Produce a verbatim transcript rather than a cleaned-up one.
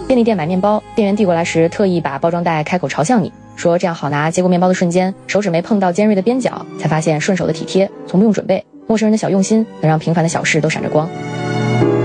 便利店买面包，店员递过来时特意把包装袋开口朝向你，说这样好拿。接过面包的瞬间，手指没碰到尖锐的边角，才发现顺手的体贴，从不用准备。陌生人的小用心，能让平凡的小事都闪着光。